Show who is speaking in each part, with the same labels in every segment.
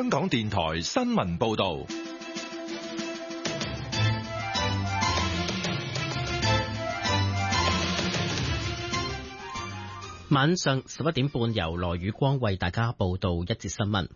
Speaker 1: 香港電台新聞報道。
Speaker 2: 晚上11點半，由羅宇光為大家報道一節新聞。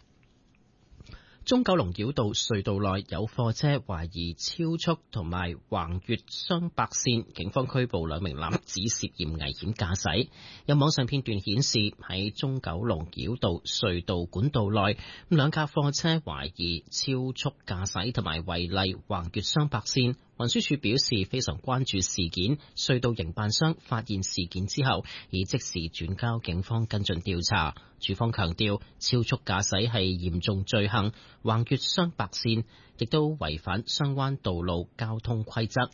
Speaker 2: 中九龍繞道隧道內有貨車懷疑超速同埋橫越雙白線，警方拘捕兩名男子涉嫌危險駕駛。有網上片段顯示喺中九龍繞道隧道管道內，兩架貨車懷疑超速駕駛同埋違例橫越雙白線。運輸署表示非常關注事件，隧道營辦商發現事件之後，已即時轉交警方跟進調查。署方強調，超速駕駛係嚴重罪行，橫越雙白線亦都違反相關道路交通規則。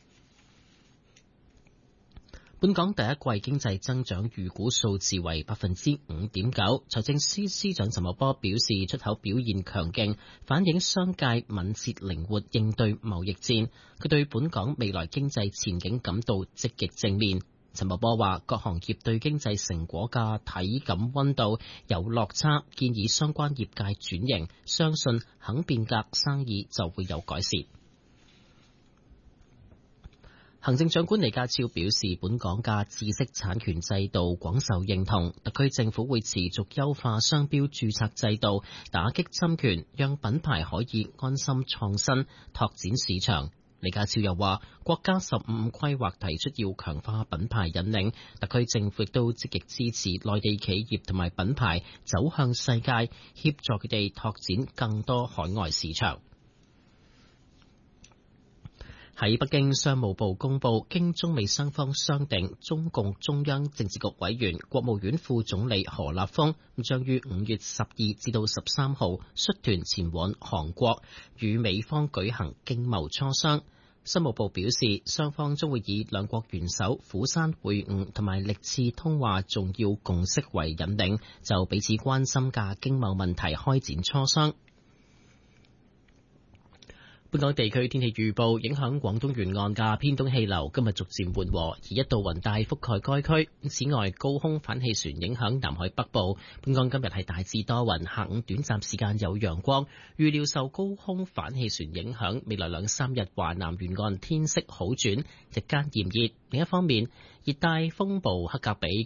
Speaker 2: 本港第一季經濟增長預估數字為 5.9%。財政司司長陳茂波表示，出口表現強勁，反映商界敏捷靈活應對貿易戰。佢對本港未來經濟前景感到積極正面。陳茂波話，各行業對經濟成果嘅體感溫度有落差，建議相關業界轉型，相信肯變革，生意就會有改善。行政長官李家超表示，本港嘅知識產權制度廣受認同，特區政府會持續優化商標註冊制度，打擊侵權，讓品牌可以安心創新，拓展市場。李家超又話，國家15規劃提出要強化品牌引領，特區政府亦都積極支持內地企業同埋品牌走向世界，協助佢哋拓展更多海外市場。喺北京，商務部公布，經中美雙方商定，中共中央政治局委員、國務院副總理何立峰將於5月12至到13號率團前往韓國，與美方舉行經貿磋商。商務部表示，雙方將會以兩國元首釜山會晤同埋歷次通話重要共識為引領，就彼此關心嘅經貿問題開展磋商。本港地區天氣預報，影響廣東沿岸嘅偏東氣流今日逐漸緩和，而一道雲帶覆蓋該區。此外，高空反氣旋影響南海北部。本港今日係大致多雲，下午短暫時間有陽光。預料受高空反氣旋影響，未來2-3日華南沿岸天色好轉，日間炎熱。另一方面，熱帶風暴黑格比